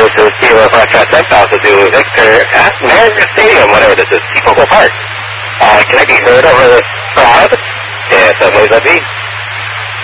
This is Kilo Foxtrot 10 Altitude Victor at Marriott Stadium, whatever this is, T-Mobile Park. Can I be heard over the crowd? Yeah, subway's up.